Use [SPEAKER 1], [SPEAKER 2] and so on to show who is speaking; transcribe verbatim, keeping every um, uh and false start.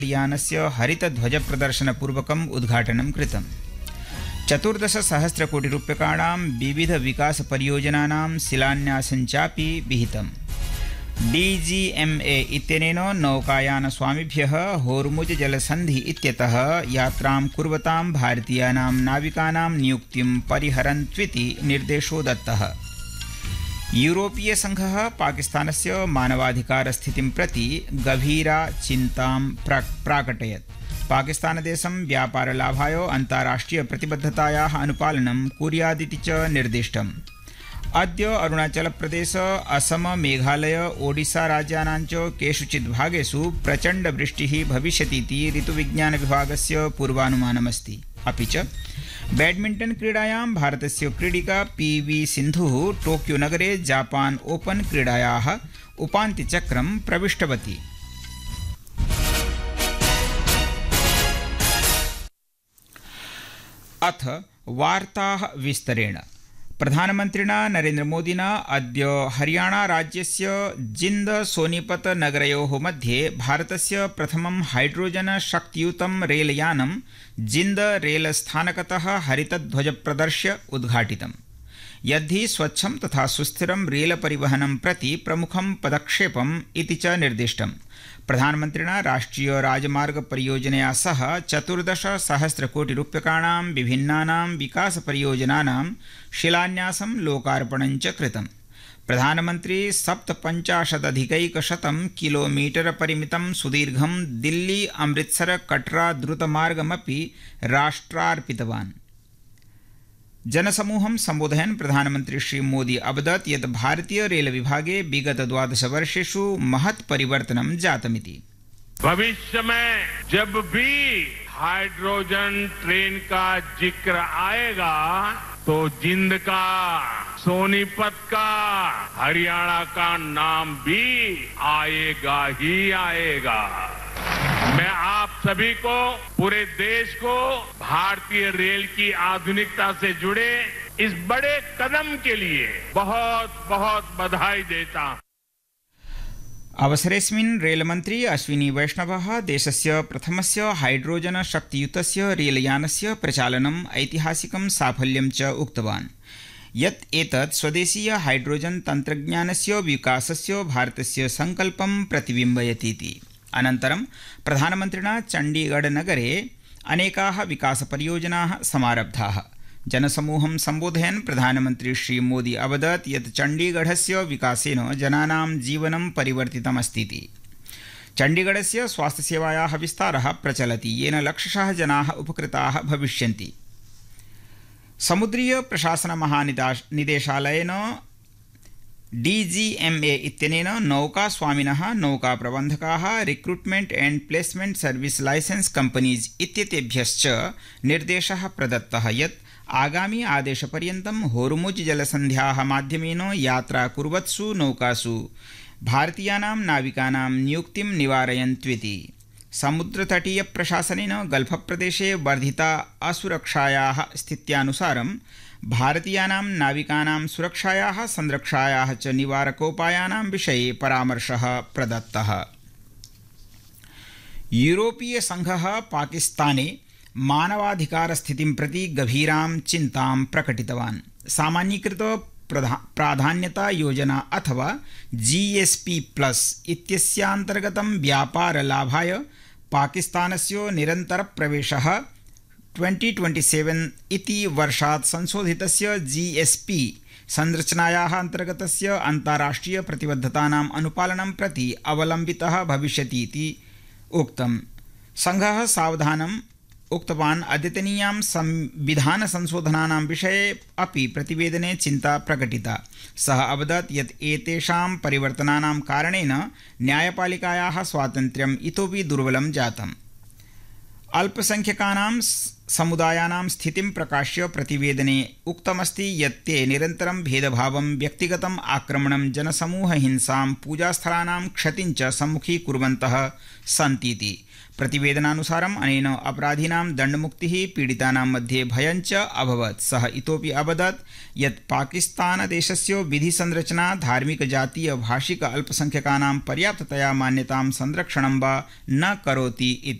[SPEAKER 1] यानस्य हरितध्वजप्रदर्शनपूर्वकम् उद्घाटनं कृतम्। चतुर्दशसहस्रकोटिरूप्यकाणां विविधविकासपरियोजनानां शिलान्यासञ्चापि विहितम्। डीजीएमए इत्यनेन नौकायानस्वामिभ्यः होर्मुज जलसन्धि इत्यतः यात्रां कुर्वतां भारतीयानां नाविकानां नियुक्तिं परिहरन्त्विति निर्देशो दत्तः। यूरोपीय संघः पाकिस्तानस्य मानवाधिकारस्थितिं प्रति गभीरा चिन्तां प्राकटयत्। पाकिस्तानदेशं व्यापारलाभाय अन्ताराष्ट्रिय प्रतिबद्धतायाः अनुपालनं कुर्यादिति च निर्दिष्टम्। अद्य अरुणाचलप्रदेश, असम, मेघालय, ओडिशा राज्यानां च केषुचित् भागेषु प्रचण्डवृष्टिः भविष्यतीति ऋतुविज्ञानविभागस्य पूर्वानुमानमस्ति। अपि च बैडमिण्टन् क्रीडायां भारतस्य क्रीडिका पीवी सिन्धुः टोक्यो नगरे जापान ओपन क्रीडायाः उपान्त्यचक्रं प्रविष्टवती। अथ वार्ताः विस्तरेण। प्रधानमन्त्रिणा नरेन्द्रमोदिना अद्य हरियाणा राज्यस्य जिन्द सोनीपत नगरयोः मध्ये भारतस्य प्रथमं हाइड्रोजन शक्तियुतं रेलयानं जिन्द रेलस्थानकतः हरितध्वजप्रदर्श्य उद्घाटितम्। यद्धि स्वच्छं तथा सुस्थिरं रेलपरिवहनं प्रति प्रमुखं पदक्षेपम् इति च निर्दिष्टम्। प्रधानमन्त्रिणा राष्ट्रिय राजमार्ग परियोजनया सह चतुर्दश सहस्रकोटिरूप्यकाणां विभिन्नानां विकासपरियोजनानां शिलान्यासं लोकार्पणं च कृतम्। प्रधानमन्त्री सप्तपञ्चाशदधिकैकशतं किलोमीटर परिमितं सुदीर्घं दिल्ली अमृतसर कटरा द्रुतमार्गमपि राष्ट्रार्पितवान्। जनसमूहं सम्बोधयन् प्रधानमन्त्री श्री मोदी अवदत् यत् भारतीय रेल विभागे विगत द्वादश वर्षेषु महत् परिवर्तनं जातमिति।
[SPEAKER 2] भविष्य में जब भी हाइड्रोजन ट्रेन का जिक्र आएगा तो जिंद का, सोनीपत का, हरियाणा का नाम भी आएगा ही आएगा। मैं आप सभी को, पूरे देश को भारतीय रेल की आधुनिकता से जुड़े इस बड़े कदम के लिए बहुत बहुत बधाई देता हूं।
[SPEAKER 1] अवसरेऽस्मिन् रेलमन्त्री अश्विनी वैष्णवः देशस्य प्रथमस्य हाइड्रोजन शक्तियुतस्य रेलयानस्य प्रचालनम् ऐतिहासिकं साफल्यं च उक्तवान्, यत् एतत् स्वदेशीय हाइड्रोजन तन्त्रज्ञानस्य विकासस्य भारतस्य संकल्पं प्रतिबिम्बयतीति। अनन्तरं प्रधानमन्त्रिणा चण्डीगढ़ नगरे अनेकाः विकासपरियोजनाः समारब्धाः। जनसमूहं सम्बोधयन् प्रधानमन्त्री श्री मोदी अवदत् यत् चण्डीगढ़स्य विकासेन जनानां जीवनं परिवर्तितमस्तीति। चण्डीगढ़स्य स्वास्थ्यसेवायाः विस्तारः प्रचलति, येन लक्षशः जनाः उपकृताः भविष्यन्ति। समुद्रीय प्रशासन महानिदेशालयेन डीजीएमए इत्यनेन नौकास्वामिनः, नौकाप्रबन्धकाः, recruitment and placement service licence companies इत्येतेभ्यश्च निर्देशः प्रदत्तः यत् आगामी आदेशपर्यन्तं होर्मुज जलसन्ध्याः माध्यमेन यात्रा कुर्वत्सु नौकासु भारतीयानां नाविकानां नियुक्तिं निवारयन्त्विति। समुद्रतटीय प्रशासनेन गल्फप्रदेशे वर्धिता असुरक्षायाः स्थित्यानुसारं भारतीयानां नाविकानां सुरक्षायाः संरक्षायाः च निवारकोपायानां विषये परामर्शः प्रदत्तः। यूरोपीय संघः पाकिस्ताने मानवाधिकारस्थितिं प्रति गभीरां चिन्तां प्रकटितवान्। सामान्यीकृत प्राधान्यता योजना अथवा जीएसपी प्लस इत्यस्यान्तर्गतं व्यापारलाभाय पाकिस्तानस्य निरन्तरप्रवेशः ट्वेंटी ट्वेंटी सेवन इति वर्षात् संशोधितस्य जीएसपी संरचनायाः अन्तर्गतस्य अन्ताराष्ट्रिय प्रतिबद्धतानाम् अनुपालनं प्रति अवलम्बितः भविष्यतीति उक्तम्। संघः सावधानम् उक्तवान् अद्यतनीयां संविधान संशोधनानां विषये अपि प्रतिवेदने चिन्ता प्रकटिता। सः अवदत् यत् एतेषां परिवर्तनानां कारणेन न्यायपालिकायाः स्वातन्त्र्यम् इतोपि दुर्बलं जातम्। अल्पसंख्यकानां समुदायानां स्थितिं प्रकाश्य प्रतिवेदने उक्तमस्ति यत् ते निरन्तरं भेदभावं, व्यक्तिगतम् आक्रमणं, जनसमूहहिंसां, पूजास्थलानां क्षतिं च सम्मुखीकुर्वन्तः सन्तीति। प्रतिवेदनानुसारम् अनेन अपराधिनां दण्डमुक्तिः पीडितानां मध्ये भयं च अभवत्। सः इतोपि अवदत् यत् पाकिस्तानदेशस्य विधिसंरचना धार्मिक, जातीय, भाषिक अल्पसंख्यकानां पर्याप्ततया मान्यतां संरक्षणं वा न करोति इति।